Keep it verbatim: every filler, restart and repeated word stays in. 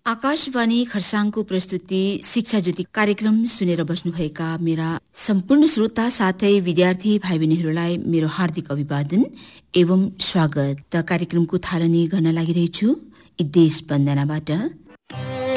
आकाशवाणी खरसाङको प्रस्तुति शिक्षा ज्योति कार्यक्रम सुनेर बस्नुभएका मेरा सम्पूर्ण श्रोता साथै विद्यार्थी भाइ बहिनीहरूलाई मेरो हार्दिक अभिवादन एवं स्वागत। कार्यक्रमको थालनी गर्न लागिरहेछु देश वन्दनाबाट।